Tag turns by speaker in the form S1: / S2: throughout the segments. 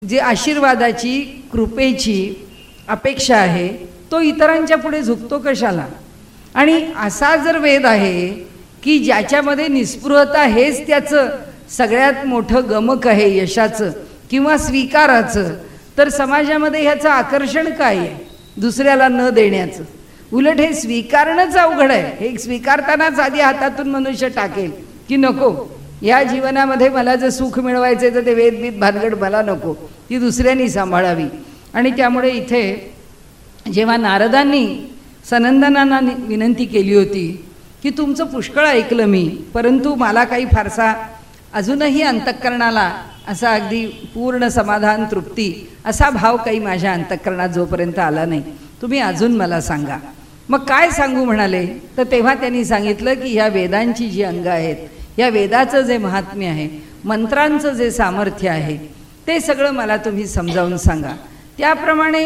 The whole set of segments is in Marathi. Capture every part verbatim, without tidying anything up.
S1: जी आशीर्वादाची कृपेची अपेक्षा आहे तो इतरांच्या पुढे झुकतो कशाला। आणि असा जर वेद आहे की ज्याच्यामध्ये निस्पृहता हेच त्याचं सगळ्यात मोठं गमक आहे यशाचं किंवा स्वीकाराचं, तर समाजामध्ये ह्याचं आकर्षण काय आहे दुसऱ्याला न देण्याचं। उलट हे स्वीकारणंच अवघड आहे। हे स्वीकारतानाच आधी हातातून मनुष्य टाकेल की नको, या जीवनामध्ये मला जर सुख मिळवायचे तर ते वेदबीत भानगड मला नको, ती दुसऱ्यांनी सांभाळावी। आणि त्यामुळे इथे जेव्हा नारदांनी सनंदनांना विनंती केली होती की तुमचं पुष्कळ ऐकलं मी, परंतु मला काही फारसा अजूनही अंतःकरणाला असा अगदी पूर्ण समाधान तृप्ती असा भाव काही माझ्या अंतःकरणात जोपर्यंत आला नाही, तुम्ही अजून मला सांगा। मग काय सांगू म्हणाले, तर तेव्हा त्यांनी सांगितलं की ह्या वेदांची जी अंग आहेत, या वेदाचं जे महात्म्य आहे, मंत्रांचं जे सामर्थ्य आहे, ते सगळं मला तुम्ही समजावून सांगा। त्याप्रमाणे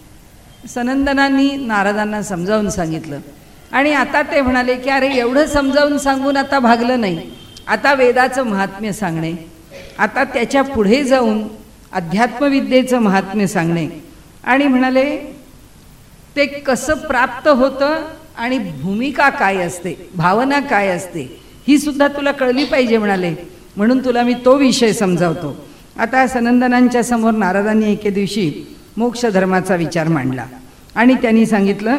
S1: सनंदनांनी नारदांना समजावून सांगितलं। आणि आता ते म्हणाले की अरे एवढं समजावून सांगून आता भागलं नाही, आता वेदाचं महात्म्य सांगणे, आता त्याच्या पुढे जाऊन अध्यात्मविद्येचं महात्म्य सांगणे। आणि म्हणाले ते कसं प्राप्त होतं आणि भूमिका काय असते, भावना काय असते, ही सुद्धा तुला कळली पाहिजे म्हणाले, म्हणून तुला मी तो विषय समजावतो। आता सनंदनांच्या समोर नारदांनी एके दिवशी मोक्ष धर्माचा विचार मांडला आणि त्यांनी सांगितलं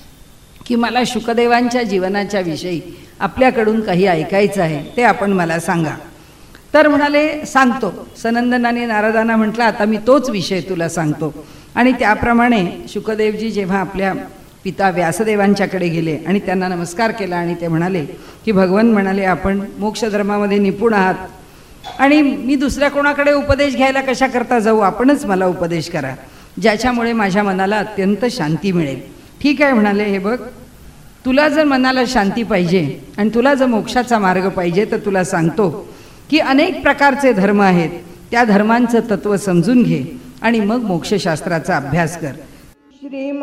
S1: की मला शुकदेवांच्या जीवनाच्या विषयी आपल्याकडून काही ऐकायचं आहे, ते आपण मला सांगा। तर म्हणाले सांगतो। सनंदनाने नारदांना म्हटलं आता मी तोच विषय तुला सांगतो। आणि त्याप्रमाणे शुकदेवजी जेव्हा आपल्या पिता व्यासदेवांच्याकडे गेले आणि त्यांना नमस्कार केला आणि ते म्हणाले की भगवान म्हणाले आपण मोक्षधर्मामध्ये निपुण आहात आणि मी दुसऱ्या कोणाकडे उपदेश घ्यायला कशा करता जाऊ, आपणच मला उपदेश करा ज्याच्यामुळे माझ्या मनाला अत्यंत शांती मिळेल। ठीक आहे म्हणाले, हे बघ तुला जर मनाला शांती पाहिजे आणि तुला जर मोक्षाचा मार्ग पाहिजे तर तुला सांगतो की अनेक प्रकारचे धर्म आहेत, त्या धर्मांचं तत्व समजून घे आणि मग मोक्षशास्त्राचा अभ्यास कर। श्री